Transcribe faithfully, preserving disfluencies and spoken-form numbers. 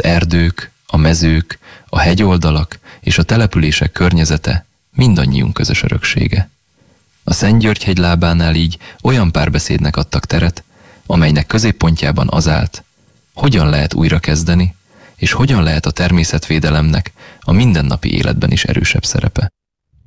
erdők, a mezők, a hegyoldalak és a települések környezete mindannyiunk közös öröksége. A Szentgyörgy-hegy lábánál így olyan párbeszédnek adtak teret, amelynek középpontjában az állt, hogyan lehet újrakezdeni, és hogyan lehet a természetvédelemnek a mindennapi életben is erősebb szerepe.